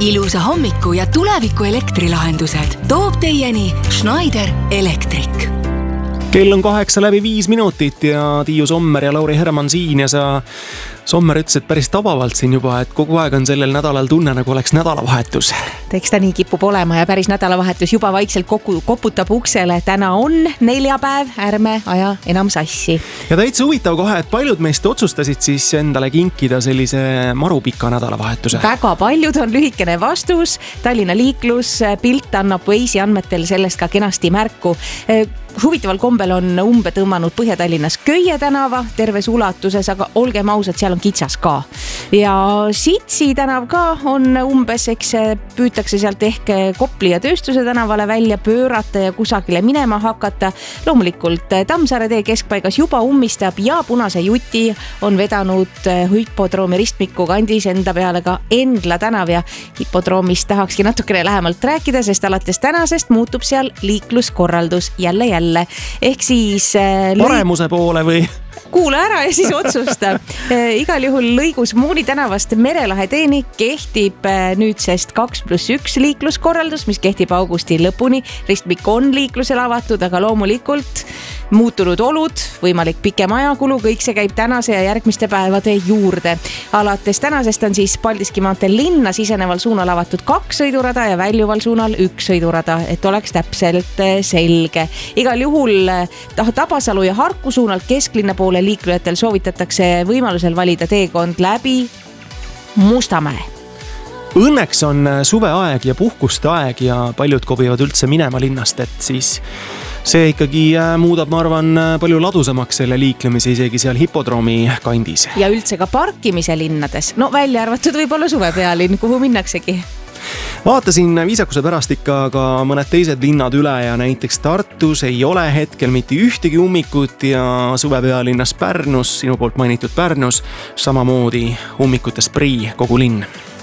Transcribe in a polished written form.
Ilusa hommiku ja tuleviku elektrilahendused toob teieni Schneider Electric. Kell on 8:05 ja Tiiu Sommer ja Lauri Herman siin ja Sommer ütles, et päris tabavalt siin juba, et kogu aeg on sellel nädalal tunne, nagu oleks nädalavahetus. Eks ta nii kipub olema ja päris nädalavahetus juba vaikselt koputab uksele. Täna on neljapäev, ärme aja enam sassi. Ja täitsa huvitav kohe, et paljud meist otsustasid siis endale kinkida sellise marupika nädalavahetuse. Väga paljud on lühikene vastus. Tallinna liikluspilt annab Waze'i andmetel sellest ka kenasti märku. Huvitaval kombel on umbe tõmmanud Põhja-Tallinnas Köie tänava terves ulatuses, aga olgem ausad, seal on kitsas ka. Ja Sitsi tänav ka on umbes, eks püütakse sealt ehk Kopli ja Tööstuse tänavale välja pöörata ja kusagile minema hakata. Loomulikult Tammsaare tee keskpaigas juba ummistab ja Punase Juti on vedanud hipodroomi ristmiku kandis enda peale ka Endla tänav ja hipodroomist tahakski natukene lähemalt rääkida, sest alates tänasest muutub seal liikluskorraldus jälle. Ehk siis paremuse poole või? Kuula ära ja siis otsusta. Igal juhul lõigus Muuni tänavast Merelahe teeni kehtib nüüdsest 2+1 liikluskorraldus, mis kehtib augusti lõpuni. Ristmik on liiklusel avatud, aga loomulikult muutunud olud, võimalik pikem ajakulu, kõik see käib tänase ja järgmiste päevade juurde. Alates tänasest on siis Paldiski maanteel linna siseneval suunal avatud 2 sõidurada ja väljuval suunal 1 sõidurada, et oleks täpselt selge. Igal juhul Tabasalu ja Harku suunal kesklinna poole liiklujatel soovitatakse võimalusel valida teekond läbi Mustamäe. Õnneks on suveaeg ja puhkuste aeg ja paljud kobivad üldse minema linnast, et siis see ikkagi muudab, ma arvan, palju ladusamaks selle liiklemise isegi seal hipodroomi kandis. Ja üldse ka parkimise linnades. No välja arvatud võib-olla suvepealinn, kuhu minnaksegi. Vaatasin viisakuse pärast ikka ka mõned teised linnad üle ja näiteks Tartus ei ole hetkel mitte ühtegi ummikut ja suvepealinnas Pärnus, sinu poolt mainitud Pärnus, samamoodi ummikute sprii kogu linn.